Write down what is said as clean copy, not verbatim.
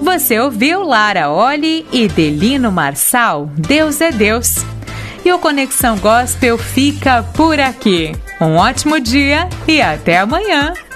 Você ouviu Lara Olli e Delino Marçal, Deus é Deus. E o Conexão Gospel fica por aqui. Um ótimo dia e até amanhã.